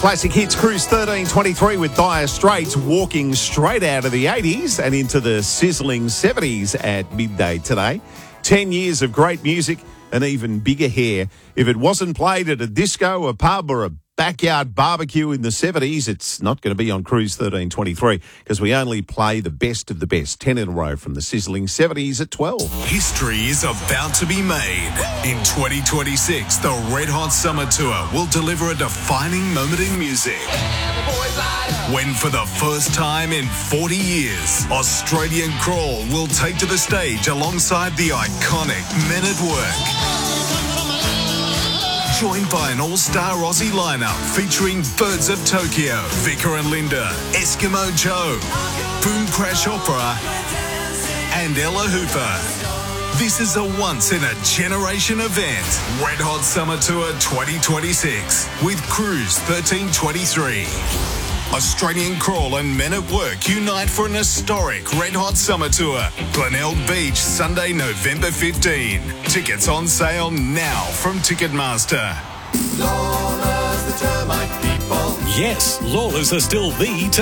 Classic Hits Cruise 1323 with Dire Straits walking straight out of the 80s and into the sizzling 70s at midday today. 10 years of great music and even bigger hair. If it wasn't played at a disco, a pub or a backyard barbecue in the 70s, it's not going to be on Cruise 1323 because we only play the best of the best. 10 in a row from the sizzling 70s at 12. History is about to be made. In 2026, the Red Hot Summer Tour will deliver a defining moment in music. When for the first time in 40 years, Australian Crawl will take to the stage alongside the iconic Men at Work. Joined by an all-star Aussie lineup featuring Birds of Tokyo, Vicar and Linda, Eskimo Joe, Boom Crash Opera, and Ella Hooper. This is a once-in-a-generation event. Red Hot Summer Tour 2026 with Cruise 1323. Australian Crawl and Men at Work unite for an historic Red Hot Summer Tour. Glenelg Beach, Sunday, November 15. Tickets on sale now from Ticketmaster. Lawlers, the termite people. Yes, Lawlers are still the